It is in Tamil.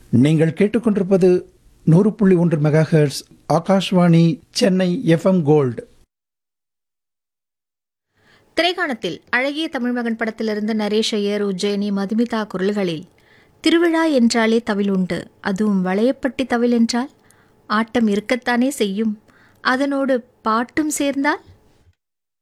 நீங்கள் கேட்டுக்கொண்டிருப்பது 100.1 megahertz Akashvani Chennai FM gold. திரைக்காணத்தில் அழகிய தமிழ்மகன் படத்திலிருந்து நரேஷ் ஐயர், உஜ்ஜயினி, மதுமிதா குரல்களில் திருவிழா என்றாலே தவில் உண்டு, அதுவும் வளையப்பட்டி தவில் என்றால் ஆட்டம் இருக்கத்தானே செய்யும், அதனோடு பாட்டும் சேர்ந்தால்